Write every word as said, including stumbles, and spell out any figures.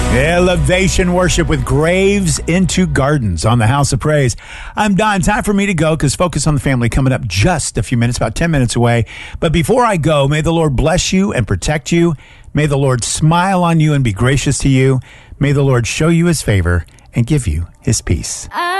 Elevation Worship with Graves into Gardens on the House of Praise. I'm Don. Time for me to go because Focus on the Family coming up just a few minutes, about ten minutes away. But before I go, may the Lord bless you and protect you. May the Lord smile on you and be gracious to you. May the Lord show you his favor and give you his peace. I